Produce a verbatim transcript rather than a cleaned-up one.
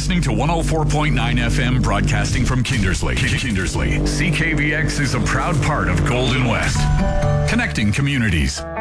listening to one oh four point nine F M, broadcasting from Kindersley. Kindersley. C K V X is a proud part of Golden West, connecting communities.